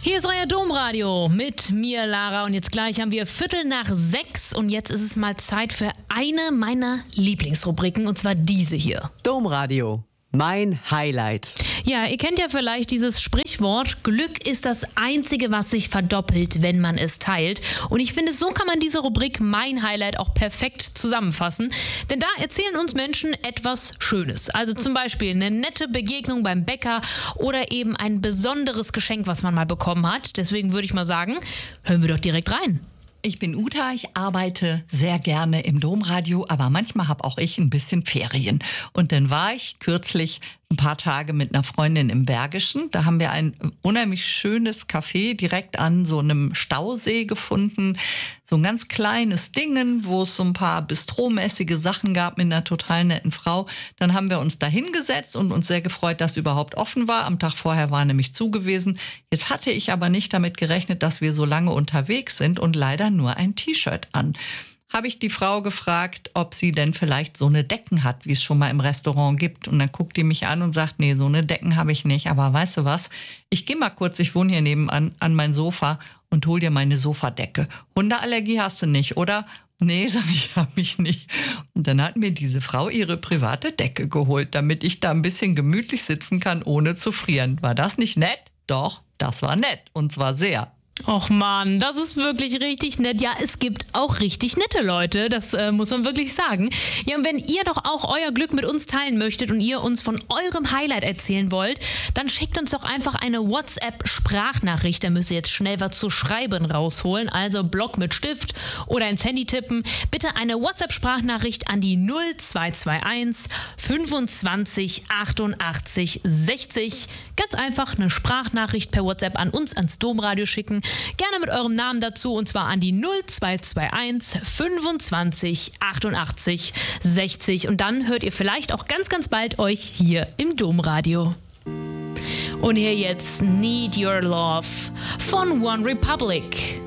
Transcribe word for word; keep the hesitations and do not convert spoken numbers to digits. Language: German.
Hier ist euer Domradio mit mir, Lara. Und jetzt gleich haben wir Viertel nach sechs. Und jetzt ist es mal Zeit für eine meiner Lieblingsrubriken. Und zwar diese hier. Domradio, mein Highlight. Ja, ihr kennt ja vielleicht dieses Sprichwort, Glück ist das Einzige, was sich verdoppelt, wenn man es teilt. Und ich finde, so kann man diese Rubrik Mein Highlight auch perfekt zusammenfassen. Denn da erzählen uns Menschen etwas Schönes. Also zum Beispiel eine nette Begegnung beim Bäcker oder eben ein besonderes Geschenk, was man mal bekommen hat. Deswegen würde ich mal sagen, hören wir doch direkt rein. Ich bin Uta, ich arbeite sehr gerne im Domradio, aber manchmal habe auch ich ein bisschen Ferien. Und dann war ich kürzlich ein paar Tage mit einer Freundin im Bergischen. Da haben wir ein unheimlich schönes Café direkt an so einem Stausee gefunden. So ein ganz kleines Dingen, wo es so ein paar bistromäßige Sachen gab mit einer total netten Frau. Dann haben wir uns da hingesetzt und uns sehr gefreut, dass überhaupt offen war. Am Tag vorher war nämlich zu gewesen. Jetzt hatte ich aber nicht damit gerechnet, dass wir so lange unterwegs sind und leider nur ein T-Shirt an. Habe ich die Frau gefragt, ob sie denn vielleicht so eine Decken hat, wie es schon mal im Restaurant gibt. Und dann guckt die mich an und sagt, nee, so eine Decken habe ich nicht. Aber weißt du was, ich gehe mal kurz, ich wohne hier nebenan, an mein Sofa und hol dir meine Sofadecke. Hundeallergie hast du nicht, oder? Nee, sag ich, habe ich nicht. Und dann hat mir diese Frau ihre private Decke geholt, damit ich da ein bisschen gemütlich sitzen kann, ohne zu frieren. War das nicht nett? Doch, das war nett. Und zwar sehr. Och Mann, das ist wirklich richtig nett. Ja, es gibt auch richtig nette Leute, das äh, muss man wirklich sagen. Ja, und wenn ihr doch auch euer Glück mit uns teilen möchtet und ihr uns von eurem Highlight erzählen wollt, dann schickt uns doch einfach eine WhatsApp-Sprachnachricht. Da müsst ihr jetzt schnell was zu schreiben rausholen, also Block mit Stift oder ins Handy tippen. Bitte eine WhatsApp-Sprachnachricht an die null zwei zwei eins fünfundzwanzig achtundachtzig sechzig. Ganz einfach eine Sprachnachricht per WhatsApp an uns, ans Domradio schicken. Gerne mit eurem Namen dazu und zwar an die null zwei zwei eins fünfundzwanzig achtundachtzig sechzig. Und dann hört ihr vielleicht auch ganz, ganz bald euch hier im Domradio. Und hier jetzt Need Your Love von One Republic.